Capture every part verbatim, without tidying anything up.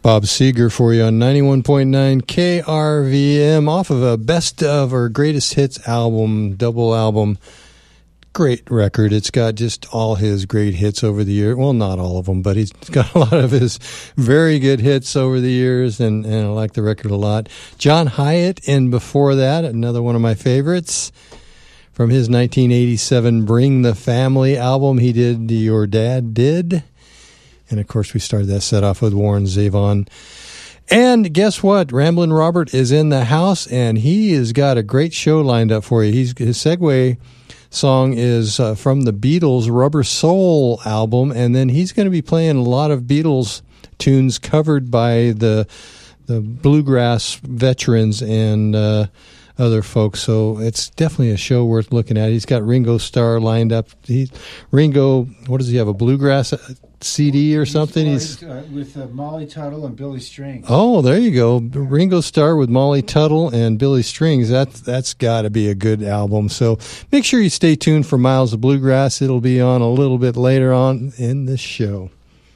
Bob Seger for you on ninety-one point nine K R V M off of a best of or greatest hits album, double album. Great record. It's got just all his great hits over the year. Well, not all of them, but he's got a lot of his very good hits over the years, and, and I like the record a lot. John Hyatt, and before that, another one of my favorites from his nineteen eighty-seven Bring the Family album. He did Your Dad Did. And, of course, we started that set off with Warren Zevon. And guess what? Ramblin' Robert is in the house, and he has got a great show lined up for you. He's, his segue song is uh, from the Beatles' Rubber Soul album, and then he's going to be playing a lot of Beatles tunes covered by the the bluegrass veterans and uh, other folks. So it's definitely a show worth looking at. He's got Ringo Starr lined up. He, Ringo, what does he have, a bluegrass C D or something? He's, He's uh, with uh, Molly Tuttle and Billy Strings. Oh, there you go. Ringo Starr with Molly Tuttle and Billy Strings. That, that's got to be a good album. So make sure you stay tuned for Miles of Bluegrass. It'll be on a little bit later on in this show.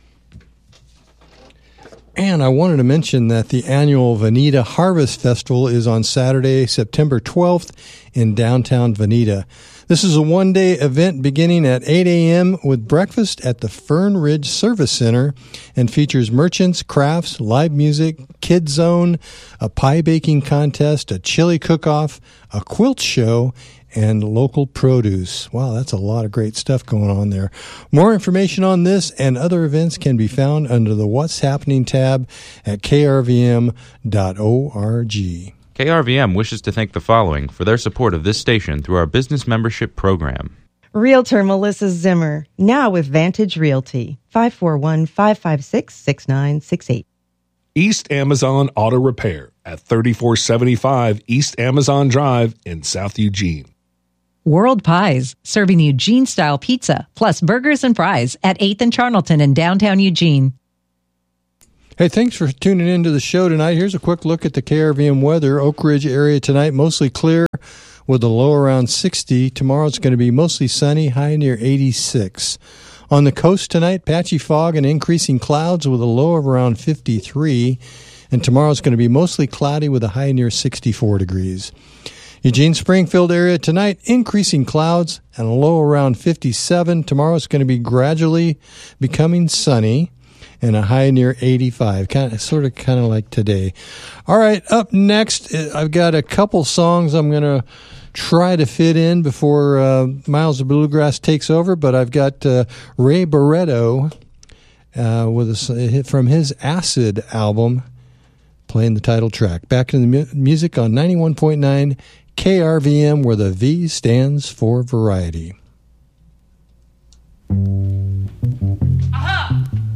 And I wanted to mention that the annual Veneta Harvest Festival is on Saturday, September twelfth in downtown Veneta. This is a one-day event beginning at eight a.m. with breakfast at the Fern Ridge Service Center and features merchants, crafts, live music, kid zone, a pie baking contest, a chili cook-off, a quilt show, and local produce. Wow, that's a lot of great stuff going on there. More information on this and other events can be found under the What's Happening tab at k r v m dot org. K R V M wishes to thank the following for their support of this station through our business membership program. Realtor Melissa Zimmer, now with Vantage Realty, five four one, five five six, six nine six eight. East Amazon Auto Repair at thirty-four seventy-five East Amazon Drive in South Eugene. World Pies, serving Eugene-style pizza, plus burgers and fries at eighth and Charnelton in downtown Eugene. Hey, thanks for tuning into the show tonight. Here's a quick look at the K R V M weather. Oak Ridge area tonight, mostly clear with a low around sixty. Tomorrow it's going to be mostly sunny, high near eighty-six. On the coast tonight, patchy fog and increasing clouds with a low of around fifty-three. And tomorrow it's going to be mostly cloudy with a high near sixty-four degrees. Eugene Springfield area tonight, increasing clouds and a low around fifty-seven. Tomorrow it's going to be gradually becoming sunny and a high near eighty-five, kind of, sort of, kind of like today. All right, up next, I've got a couple songs I'm going to try to fit in before uh, Miles of Bluegrass takes over, but I've got uh, Ray Barretto uh, with a hit from his Acid album, playing the title track. Back in the mu- music on ninety-one point nine K R V M, where the V stands for variety.